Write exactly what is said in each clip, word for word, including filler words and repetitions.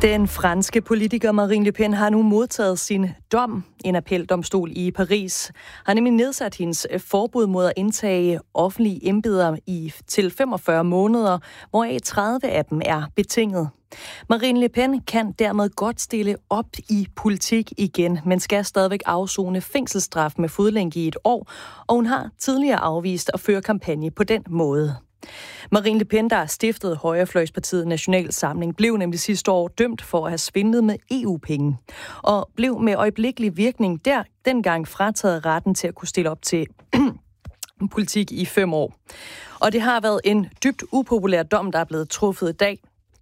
Den franske politiker Marine Le Pen har nu modtaget sin dom. En appeldomstol i Paris har nemlig nedsat hendes forbud mod at indtage offentlige embeder i til femogfyrre måneder, hvoraf tredive af dem er betinget. Marine Le Pen kan dermed godt stille op i politik igen, men skal stadigvæk afsone fængselsstraf med fodlænke i et år, og hun har tidligere afvist at føre kampagne på den måde. Marine Le Pen, der stiftede højrefløjspartiet National Samling, blev nemlig sidste år dømt for at have svindlet med E U-penge, og blev med øjeblikkelig virkning der dengang frataget retten til at kunne stille op til politik i fem år. Og det har været en dybt upopulær dom, der er blevet truffet i dag.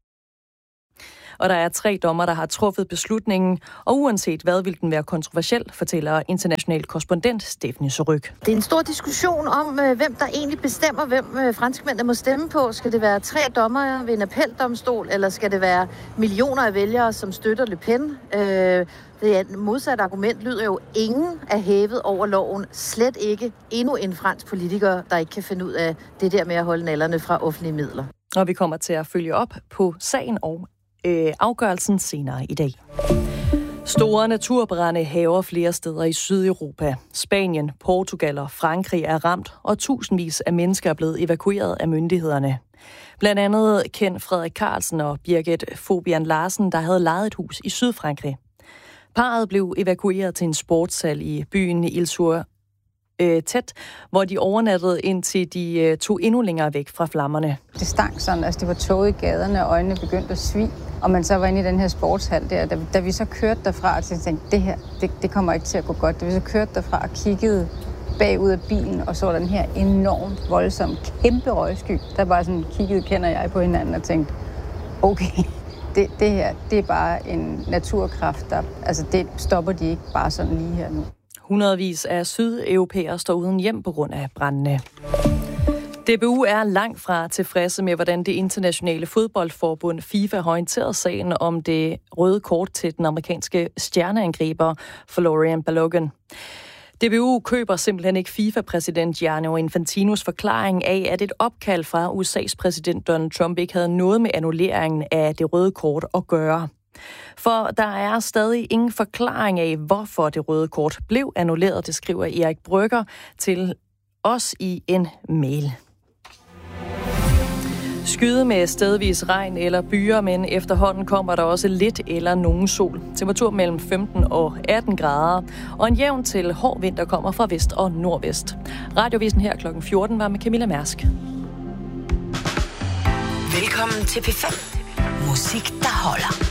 Og der er tre dommer, der har truffet beslutningen, og uanset hvad vil den være kontroversiel, fortæller international korrespondent Stephanie Surrugue. Det er en stor diskussion om, hvem der egentlig bestemmer, hvem franskmændene må stemme på. Skal det være tre dommere ved en appeldomstol, eller skal det være millioner af vælgere, som støtter Le Pen? Det er et modsat argument, lyder jo, ingen er hævet over loven. Slet ikke endnu en fransk politiker, der ikke kan finde ud af det der med at holde nallerne fra offentlige midler. Og vi kommer til at følge op på sagen og øh, afgørelsen senere i dag. Store naturbrande hærger flere steder i Sydeuropa. Spanien, Portugal og Frankrig er ramt, og tusindvis af mennesker er blevet evakueret af myndighederne. Blandt andet kendt Frederik Carlsen og Birgit Fobian Larsen, der havde lejet et hus i Sydfrankrig. Parret blev evakueret til en sportshal i byen Ilsur øh, tæt, hvor de overnattede indtil de øh, tog endnu længere væk fra flammerne. Det stank sådan, altså det var tåget i gaderne, og øjnene begyndte at svige. Og man så var inde i den her sportshal der, da, da vi så kørte derfra, og tænkte, det her, det, det kommer ikke til at gå godt. Da vi så kørte derfra og kiggede bagud af bilen, og så den her enormt voldsomme, kæmpe røgsky, der bare sådan kiggede, kender jeg på hinanden og tænkte, okay, det, det her, det er bare en naturkraft, der, altså det stopper de ikke bare sådan lige her nu. Hundredvis af sydeuropæere står uden hjem på grund af brandene. D B U er langt fra tilfredse med, hvordan det internationale fodboldforbund FIFA har håndteret sagen om det røde kort til den amerikanske stjerneangriber Florian Balogun. D B U køber simpelthen ikke FIFA-præsident Gianni Infantinos forklaring af, at et opkald fra U S A's præsident Donald Trump ikke havde noget med annulleringen af det røde kort at gøre. For der er stadig ingen forklaring af, hvorfor det røde kort blev annulleret, det skriver Erik Brygger til os i en mail. Skyde med stedvis regn eller byer, men efterhånden kommer der også lidt eller nogen sol. Temperatur mellem femten og atten grader, og en jævn til hård vinter kommer fra vest og nordvest. Radiovisen her klokken fjorten var med Camilla Mærsk. Velkommen til P fem. Musik, der holder.